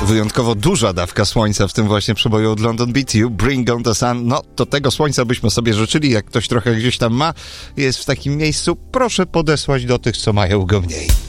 Wyjątkowo duża dawka słońca w tym właśnie przeboju od London Beat You, Bring on the Sun. No, to tego słońca byśmy sobie życzyli. Jak ktoś trochę gdzieś tam ma, jest w takim miejscu, proszę podesłać do tych, co mają go mniej.